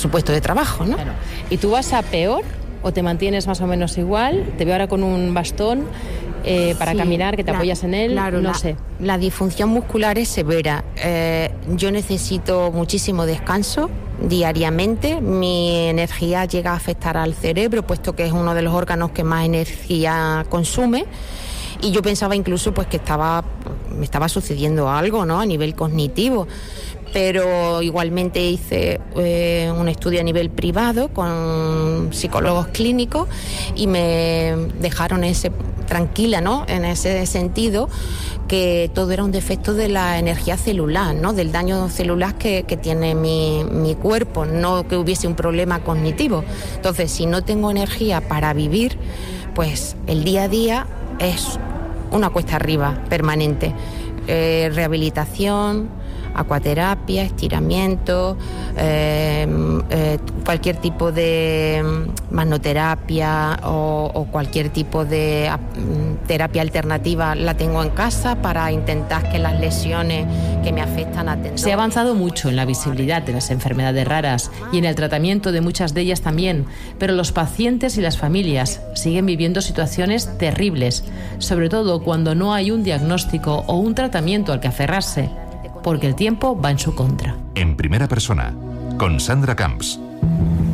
su puesto de trabajo, ¿no? Claro. ¿Y tú vas a peor o te mantienes más o menos igual? Te veo ahora con un bastón para caminar, que te apoyas en él, claro, no sé. La disfunción muscular es severa. Yo necesito muchísimo descanso diariamente. Mi energía llega a afectar al cerebro, puesto que es uno de los órganos que más energía consume. Y yo pensaba incluso pues que me estaba sucediendo algo, ¿no?, a nivel cognitivo. Pero igualmente hice un estudio a nivel privado con psicólogos clínicos y me dejaron tranquila, ¿no?, en ese sentido, que todo era un defecto de la energía celular, ¿no?, del daño celular que tiene mi cuerpo, no que hubiese un problema cognitivo. Entonces, si no tengo energía para vivir, pues el día a día es una cuesta arriba permanente. Rehabilitación, acuaterapia, estiramiento, cualquier tipo de manoterapia o cualquier tipo de terapia alternativa la tengo en casa para intentar que las lesiones que me afectan a tendón. Se ha avanzado mucho en la visibilidad de las enfermedades raras y en el tratamiento de muchas de ellas también, pero los pacientes y las familias siguen viviendo situaciones terribles, sobre todo cuando no hay un diagnóstico o un tratamiento al que aferrarse, porque el tiempo va en su contra. En primera persona, con Sandra Camps.